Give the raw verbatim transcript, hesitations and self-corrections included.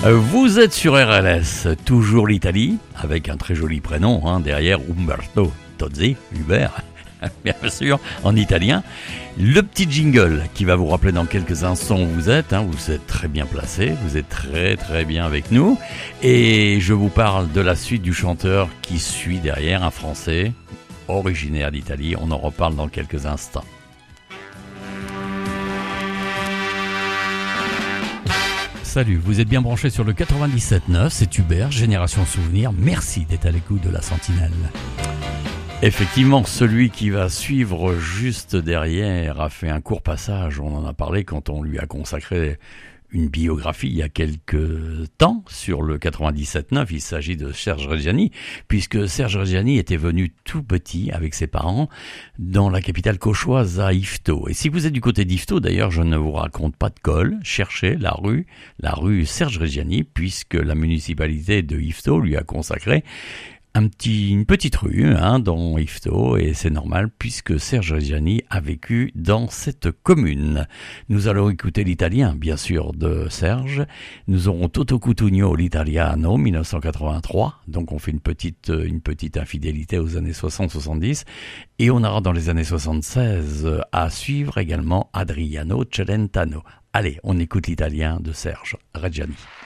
Vous êtes sur R L S, toujours l'Italie, avec un très joli prénom, hein, derrière Umberto Tozzi, Hubert, bien sûr, en italien. Le petit jingle qui va vous rappeler dans quelques instants où vous êtes, hein, vous êtes très bien placé, vous êtes très très bien avec nous. Et je vous parle de la suite du chanteur qui suit derrière, un Français originaire d'Italie, on en reparle dans quelques instants. Salut, vous êtes bien branchés sur le quatre-vingt-dix-sept neuf, c'est Hubert, Génération Souvenir. Merci d'être à l'écoute de la Sentinelle. Effectivement, celui qui va suivre juste derrière a fait un court passage, on en a parlé quand on lui a consacré une biographie il y a quelques temps sur le quatre-vingt-dix-sept neuf. Il s'agit de Serge Reggiani, puisque Serge Reggiani était venu tout petit avec ses parents dans la capitale cauchoise à Yvetot. Et si vous êtes du côté d'Yvetot, d'ailleurs, je ne vous raconte pas de colle, cherchez la rue, la rue Serge Reggiani, puisque la municipalité de Yvetot lui a consacré Un petit, une petite rue hein, dans Yvetot, et c'est normal puisque Serge Reggiani a vécu dans cette commune. Nous allons écouter l'italien, bien sûr, de Serge. Nous aurons Toto Cutugno, l'Italiano, dix-neuf cent quatre-vingt-trois. Donc on fait une petite, une petite infidélité aux années soixante soixante-dix. Et on aura dans les années soixante-seize à suivre également Adriano Celentano. Allez, on écoute l'italien de Serge Reggiani.